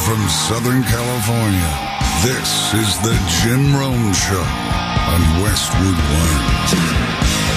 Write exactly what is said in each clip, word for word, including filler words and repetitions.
from Southern California, this is the Jim Rome Show on Westwood One.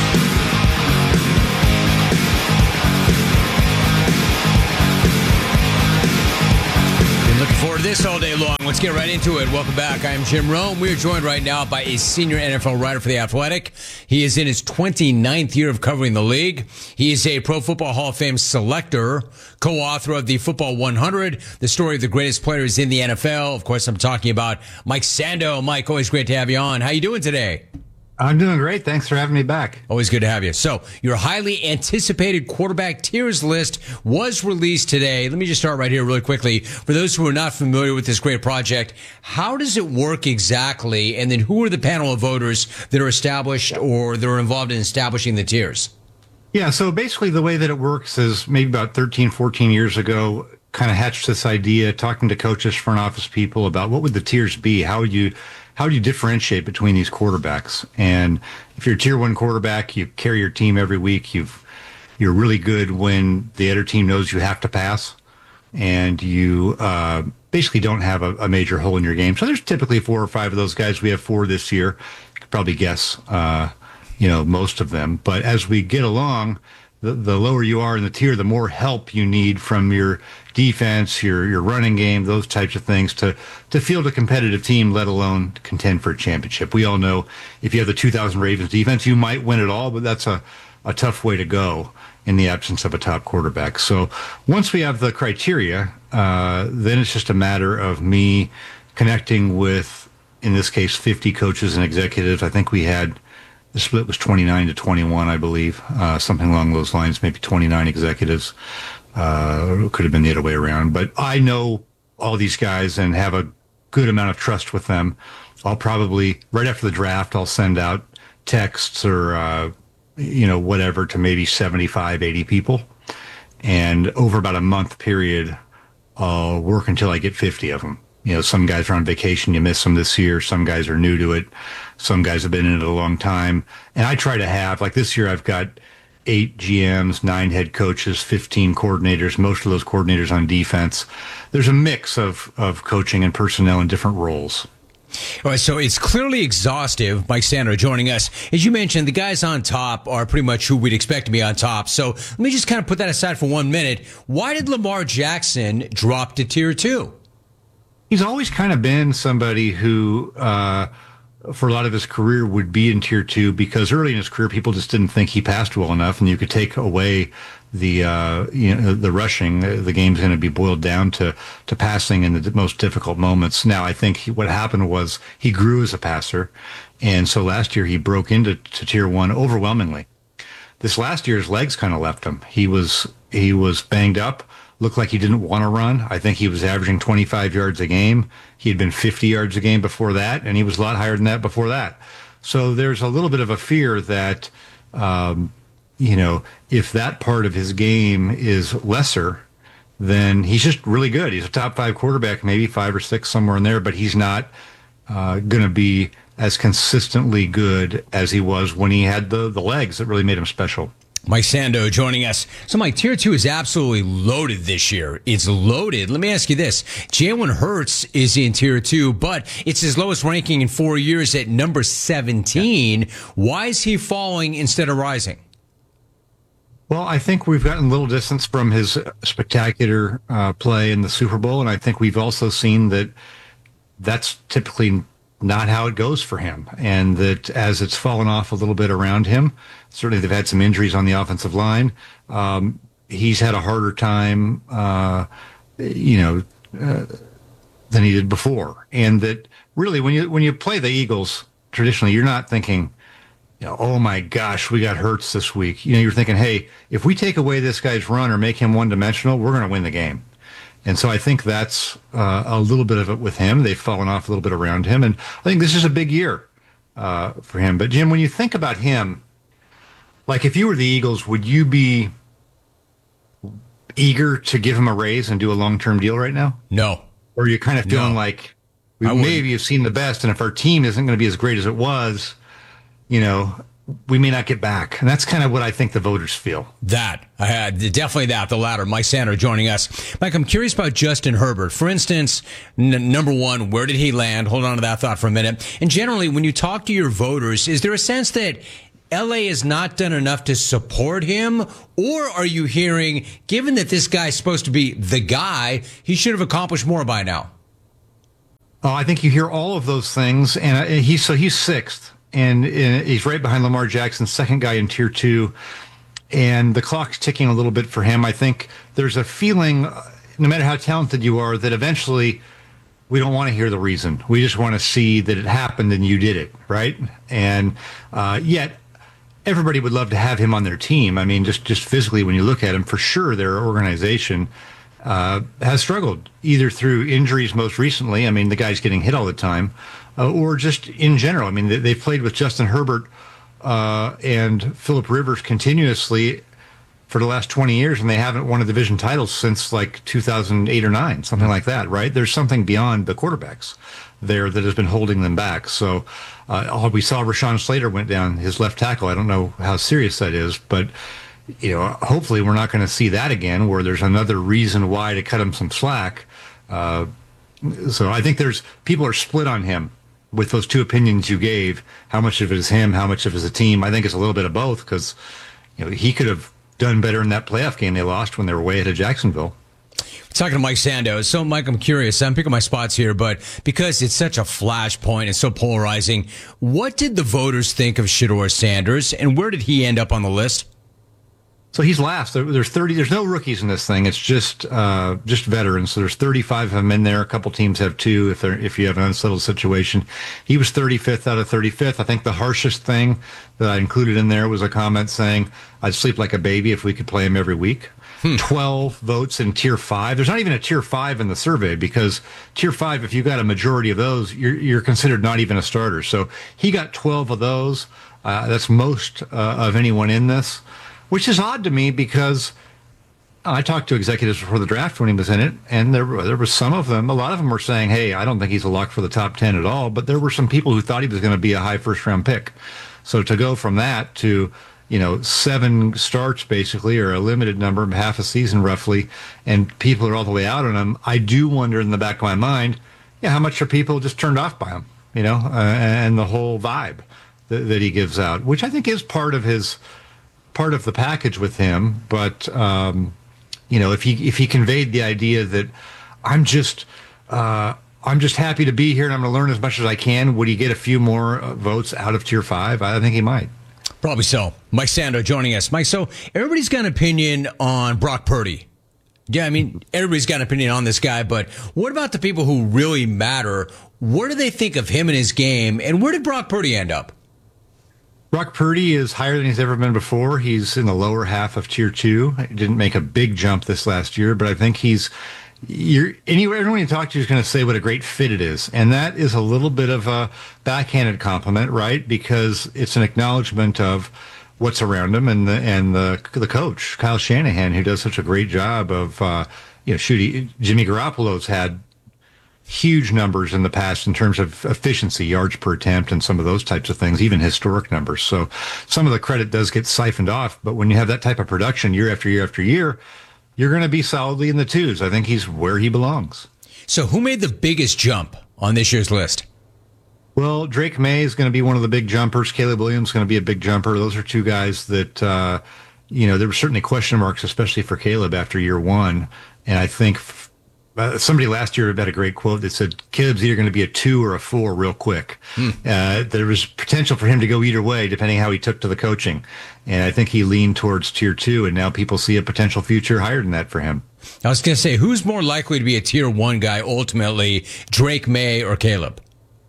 Looking forward to this all day long. Let's get right into it. Welcome back. I'm Jim Rome. We are joined right now by a senior N F L writer for The Athletic. He is in his twenty-ninth year of covering the league. He is a Pro Football Hall of Fame selector, co-author of the Football one hundred, the story of the greatest players in the N F L. Of course, I'm talking about Mike Sando. Mike, always great to have you on. How you doing today? I'm doing great. Thanks for having me back. Always good to have you. So, your highly anticipated quarterback tiers list was released today. Let me just start right here really quickly. For those who are not familiar with this great project, how does it work exactly? And then who are the panel of voters that are established or that are involved in establishing the tiers? Yeah, so basically the way that it works is maybe about thirteen, fourteen years ago, kind of hatched this idea, talking to coaches, front office people about what would the tiers be? How would you How do you differentiate between these quarterbacks? And if you're a tier one quarterback, you carry your team every week. You've, you're really good when the other team knows you have to pass, and you uh, basically don't have a, a major hole in your game. So there's typically four or five of those guys. We have four this year. You could probably guess, uh, you know, most of them. But as we get along, the, the lower you are in the tier, the more help you need from your defense, your your running game, those types of things to to field a competitive team, let alone contend for a championship. We all know if you have the two thousand Ravens defense, you might win it all, but that's a, a tough way to go in the absence of a top quarterback. So once we have the criteria, uh, then it's just a matter of me connecting with, in this case, fifty coaches and executives. I think we had the split was twenty-nine to twenty-one, I believe, uh, something along those lines, maybe twenty-nine executives. Uh, it could have been the other way around. But I know all these guys and have a good amount of trust with them. I'll probably, right after the draft, I'll send out texts or, uh, you know, whatever to maybe seventy-five, eighty people. And over about a month period, I'll work until I get fifty of them. You know, some guys are on vacation, you miss them this year. Some guys are new to it. Some guys have been in it a long time. And I try to have, like this year, I've got eight G Ms, nine head coaches, fifteen coordinators, most of those coordinators on defense. There's a mix of, of coaching and personnel in different roles. All right, so it's clearly exhaustive. Mike Sando joining us. As you mentioned, the guys on top are pretty much who we'd expect to be on top. So let me just kind of put that aside for one minute. Why did Lamar Jackson drop to tier two? He's always kind of been somebody who, uh, for a lot of his career, would be in tier two because early in his career, people just didn't think he passed well enough, and you could take away the uh, you know the rushing. The game's going to be boiled down to to passing in the most difficult moments. Now, I think he, what happened was he grew as a passer, and so last year he broke into to tier one overwhelmingly. This last year, his legs kind of left him. He was he was banged up. Looked like he didn't want to run. I think he was averaging twenty-five yards a game. He had been fifty yards a game before that, and he was a lot higher than that before that. So there's a little bit of a fear that, um, you know, if that part of his game is lesser, then he's just really good. He's a top five quarterback, maybe five or six, somewhere in there, but he's not uh, going to be as consistently good as he was when he had the, the legs that really made him special. Mike Sando joining us. So, Mike, tier two is absolutely loaded this year. It's loaded. Let me ask you this. Jalen Hurts is in tier two, but it's his lowest ranking in four years at number seventeen. Yeah. Why is he falling instead of rising? Well, I think we've gotten a little distance from his spectacular uh, play in the Super Bowl, and I think we've also seen that that's typically not how it goes for him, and that as it's fallen off a little bit around him, certainly they've had some injuries on the offensive line. Um, he's had a harder time, uh, you know, uh, than he did before. And that really, when you when you play the Eagles, traditionally, you're not thinking, you know, oh my gosh, we got Hurts this week. You know, you're thinking, hey, if we take away this guy's run or make him one dimensional, we're going to win the game. And so I think that's uh, a little bit of it with him. They've fallen off a little bit around him. And I think this is a big year uh, for him. But, Jim, when you think about him, like if you were the Eagles, would you be eager to give him a raise and do a long-term deal right now? No. Or are you kind of feeling no. like we maybe have seen the best, and if our team isn't going to be as great as it was, you know, we may not get back. And that's kind of what I think the voters feel. That, I had definitely that, the latter. Mike Sando joining us. Mike, I'm curious about Justin Herbert. For instance, n- number one, where did he land? Hold on to that thought for a minute. And generally, when you talk to your voters, is there a sense that L A has not done enough to support him? Or are you hearing, given that this guy's supposed to be the guy, he should have accomplished more by now? Oh, I think you hear all of those things. And uh, he's, so he's sixth. And uh, he's right behind Lamar Jackson, second guy in tier two. And the clock's ticking a little bit for him. I think there's a feeling, uh, no matter how talented you are, that eventually we don't want to hear the reason. We just want to see that it happened and you did it, right? And uh, yet everybody would love to have him on their team. I mean, just, just physically, when you look at him, for sure their organization uh, has struggled, either through injuries most recently. I mean, the guy's getting hit all the time. Uh, or just in general. I mean, they, they've played with Justin Herbert uh, and Phillip Rivers continuously for the last twenty years, and they haven't won a division title since like two thousand eight or nine, something like that, right? There's something beyond the quarterbacks there that has been holding them back. So uh, we saw Rashawn Slater went down, his left tackle. I don't know how serious that is, but you know, hopefully we're not going to see that again, where there's another reason why to cut him some slack. Uh, so I think there's people are split on him. With those two opinions you gave, how much of it is him, how much of it is a team? I think it's a little bit of both, because you know he could have done better in that playoff game they lost when they were way ahead of Jacksonville. Talking to Mike Sando. So, Mike, I'm curious. I'm picking my spots here, but because it's such a flashpoint, it's so polarizing, what did the voters think of Shedeur Sanders, and where did he end up on the list? So he's last. There's thirty. There's no rookies in this thing. It's just uh, just veterans. So there's thirty-five of them in there. A couple teams have two if they're if you have an unsettled situation. He was thirty-fifth out of thirty-fifth. I think the harshest thing that I included in there was a comment saying, "I'd sleep like a baby if we could play him every week." Hmm. twelve votes in tier five. There's not even a tier five in the survey, because tier five, if you got a majority of those, you're you're considered not even a starter. So he got twelve of those. Uh, that's most uh, of anyone in this. Which is odd to me, because I talked to executives before the draft when he was in it, and there there was some of them, a lot of them were saying, hey, I don't think he's a lock for the top ten at all, but there were some people who thought he was going to be a high first-round pick. So to go from that to, you know, seven starts basically, or a limited number, half a season roughly, and people are all the way out on him, I do wonder in the back of my mind, yeah, how much are people just turned off by him, you know, uh, and the whole vibe that, that he gives out, which I think is part of his... part of the package with him. But um, you know, if he if he conveyed the idea that I'm just uh, I'm just happy to be here and I'm going to learn as much as I can, would he get a few more uh, votes out of tier five? I think he might. Probably so. Mike Sando joining us. Mike, so everybody's got an opinion on Brock Purdy. Yeah, I mean, everybody's got an opinion on this guy, but what about the people who really matter? What do they think of him and his game, and where did Brock Purdy end up? Brock Purdy is higher than he's ever been before. He's in the lower half of tier two. He didn't make a big jump this last year, but I think he's you're anywhere everyone you talk to is going to say what a great fit it is. And that is a little bit of a backhanded compliment, right? Because it's an acknowledgement of what's around him and the and the the coach, Kyle Shanahan, who does such a great job of uh, you know, shooting. Jimmy Garoppolo's had huge numbers in the past in terms of efficiency, yards per attempt, and some of those types of things, even historic numbers. So some of the credit does get siphoned off, but when you have that type of production year after year after year, you're going to be solidly in the twos. I think he's where he belongs. So who made the biggest jump on this year's list? Well, Drake May is going to be one of the big jumpers. Caleb Williams is going to be a big jumper. Those are two guys that, uh, you know, there were certainly question marks, especially for Caleb after year one. And I think Uh, somebody last year had a great quote that said, Caleb's either going to be a two or a four real quick. Hmm. Uh, there was potential for him to go either way, depending how he took to the coaching. And I think he leaned towards tier two, and now people see a potential future higher than that for him. I was going to say, who's more likely to be a tier one guy ultimately, Drake May or Caleb?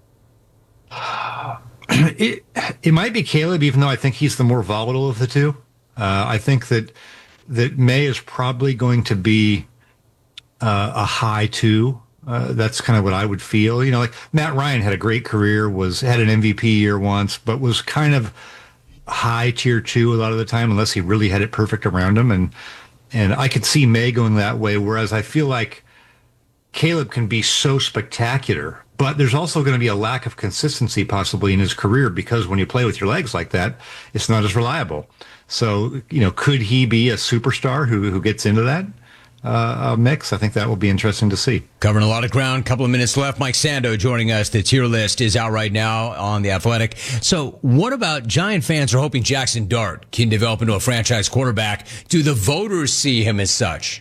It, it might be Caleb, even though I think he's the more volatile of the two. Uh, I think that that May is probably going to be Uh, a high two. Uh, that's kind of what I would feel. You know, like Matt Ryan had a great career, was had an M V P year once, but was kind of high tier two a lot of the time, unless he really had it perfect around him. And and I could see May going that way. Whereas I feel like Caleb can be so spectacular but there's also going to be a lack of consistency possibly in his career because when you play with your legs like that, it's not as reliable. So, you know, could he be a superstar who, who gets into that uh, mix? I think that will be interesting to see. Covering a lot of ground, couple of minutes left. Mike Sando joining us. The tier list is out right now on The Athletic. So what about Giant fans are hoping Jackson Dart can develop into a franchise quarterback? Do the voters see him as such?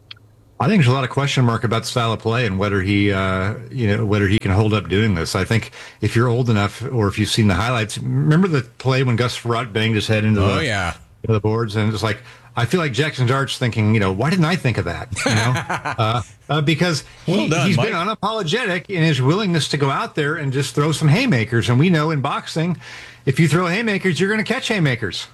I think there's a lot of question mark about the style of play and whether he, uh, you know, whether he can hold up doing this. I think if you're old enough, or if you've seen the highlights, remember the play when Gus Frerotte banged his head into oh, the, yeah. into the boards, and it's like I feel like Jackson Dart's thinking, you know, why didn't I think of that? You know, uh, uh, because he, well done, he's Mike. been unapologetic in his willingness to go out there and just throw some haymakers, and we know in boxing, if you throw haymakers, you're going to catch haymakers.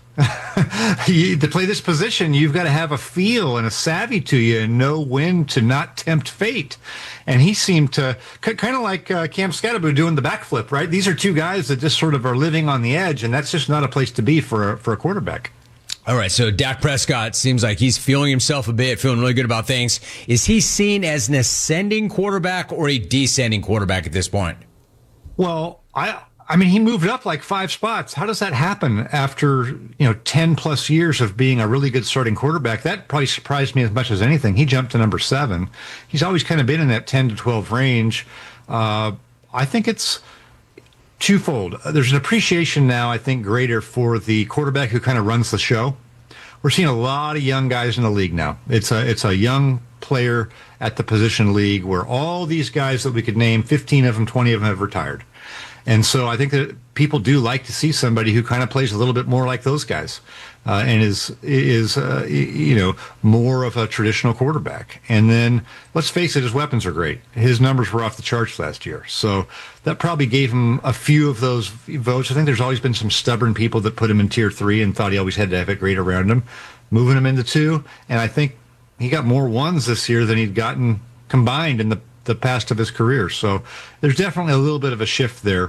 you, to play this position, you've got to have a feel and a savvy to you and know when to not tempt fate. And he seemed to, kind of like uh, Cam Scatterbo doing the backflip, right? These are two guys that just sort of are living on the edge, and that's just not a place to be for a, for a quarterback. All right, so Dak Prescott seems like he's feeling himself a bit, feeling really good about things. Is he seen as an ascending quarterback or a descending quarterback at this point? Well, I... I mean, he moved up like five spots. How does that happen after, you know, ten plus years of being a really good starting quarterback? That probably surprised me as much as anything. He jumped to number seven. He's always kind of been in that ten to twelve range. Uh, I think it's twofold. There's an appreciation now, I think, greater for the quarterback who kind of runs the show. We're seeing a lot of young guys in the league now. It's a, it's a young player at the position league where all these guys that we could name, fifteen of them, twenty of them have retired. And so I think that people do like to see somebody who kind of plays a little bit more like those guys uh, and is, is uh, you know, more of a traditional quarterback. And then, let's face it, his weapons are great. His numbers were off the charts last year. So that probably gave him a few of those votes. I think there's always been some stubborn people that put him in tier three and thought he always had to have it great around him, moving him into two. And I think he got more ones this year than he'd gotten combined in the the past of his career. So there's definitely a little bit of a shift there.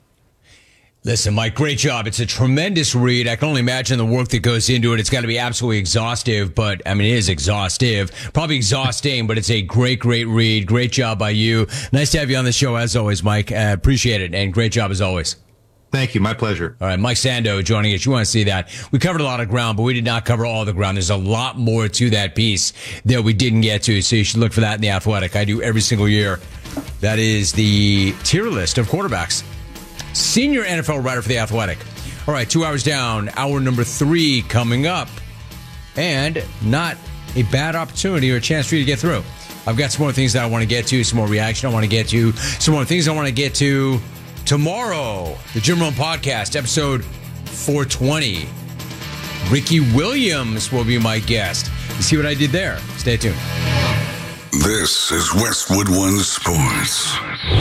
Listen, Mike, great job. It's a tremendous read. I can only imagine the work that goes into it. It's got to be absolutely exhaustive, but I mean, it is exhaustive, probably exhausting, but it's a great, great read. Great job by you. Nice to have you on the show as always, Mike. Uh, appreciate it. And great job as always. Thank you. My pleasure. All right. Mike Sando joining us. You want to see that. We covered a lot of ground, but we did not cover all the ground. There's a lot more to that piece that we didn't get to. So you should look for that in The Athletic. I do every single year. That is the tier list of quarterbacks. Senior N F L writer for The Athletic. All right. Two hours down. Hour number three coming up. And not a bad opportunity or a chance for you to get through. I've got some more things that I want to get to, some more reaction I want to get to, some more things I want to get to. Tomorrow, the Jim Rome Podcast, episode four twenty. Ricky Williams will be my guest. You see what I did there? Stay tuned. This is Westwood One Sports.